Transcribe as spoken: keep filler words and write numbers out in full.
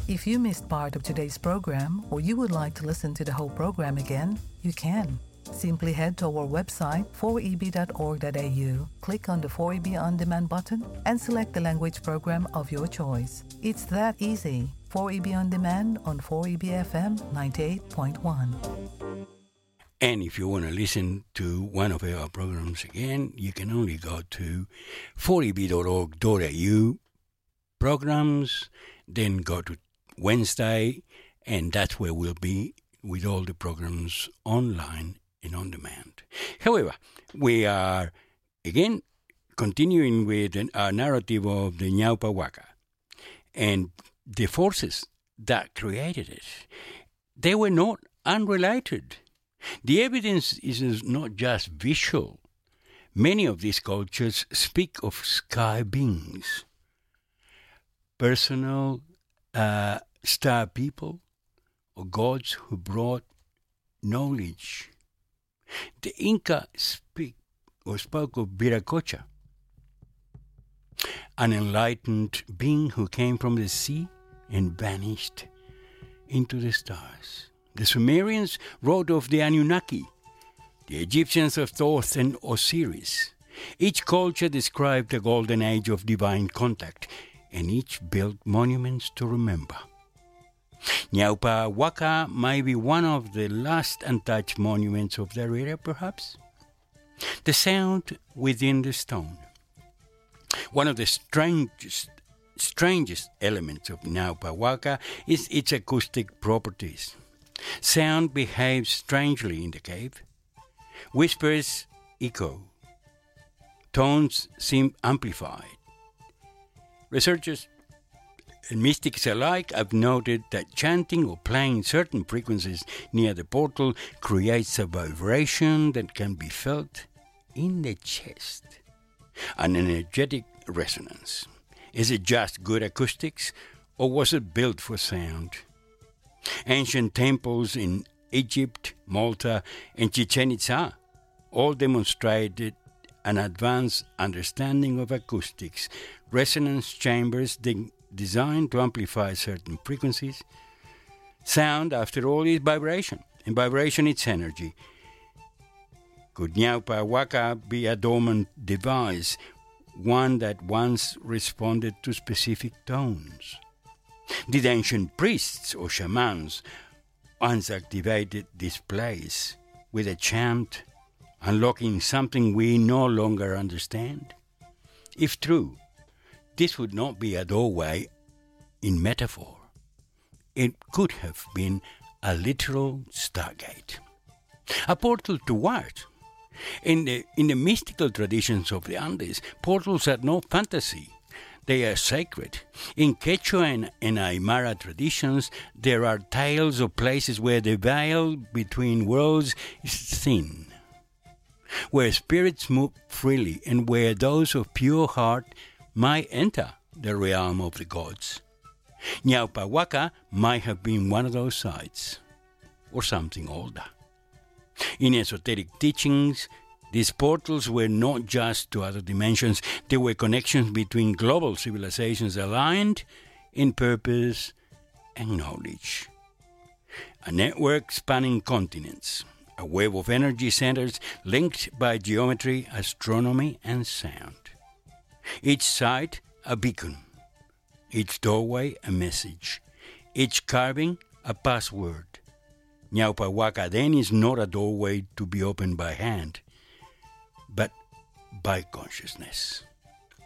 If you missed part of today's program or you would like to listen to the whole program again, you can. Simply head to our website four e b dot org dot a u, click on the four E B On Demand button, and select the language program of your choice. It's that easy. four E B On Demand on four E B F M ninety-eight point one. And if you want to listen to one of our programs again, you can only go to four e b dot org dot a u, programs, then go to Wednesday, and that's where we'll be with all the programs online and on demand. However, we are, again, continuing with our narrative of the Ñaupa Huaca and the forces that created it. They were not unrelated. The evidence is not just visual. Many of these cultures speak of sky beings, personal uh, star people, or gods who brought knowledge. The Inca speak or spoke of Viracocha, an enlightened being who came from the sea and vanished into the stars. The Sumerians wrote of the Anunnaki, the Egyptians of Thoth and Osiris. Each culture described a golden age of divine contact, and each built monuments to remember. Ñaupa Huaca might be one of the last untouched monuments of their era, perhaps. The sound within the stone. One of the strangest, strangest elements of Ñaupa Huaca is its acoustic properties. Sound behaves strangely in the cave. Whispers echo. Tones seem amplified. Researchers and mystics alike have noted that chanting or playing certain frequencies near the portal creates a vibration that can be felt in the chest, an energetic resonance. Is it just good acoustics, or was it built for sound? Ancient temples in Egypt, Malta, and Chichen Itza all demonstrated an advanced understanding of acoustics, resonance chambers de- designed to amplify certain frequencies. Sound, after all, is vibration, and vibration is energy. Could Ñaupa Huaca be a dormant device, one that once responded to specific tones? Did ancient priests or shamans once activated this place with a chant, unlocking something we no longer understand? If true, this would not be a doorway in metaphor. It could have been a literal stargate. A portal to what? In the, in the mystical traditions of the Andes, portals are no fantasy. They are sacred. In Quechua and, and Aymara traditions, there are tales of places where the veil between worlds is thin, where spirits move freely, and where those of pure heart might enter the realm of the gods. Ñaupa Huaca might have been one of those sites, or something older. In esoteric teachings, these portals were not just to other dimensions, they were connections between global civilizations aligned in purpose and knowledge. A network spanning continents, a web of energy centers linked by geometry, astronomy, and sound. Each site a beacon, each doorway a message, each carving a password. Ñaupa Huaca then is not a doorway to be opened by hand, but by consciousness.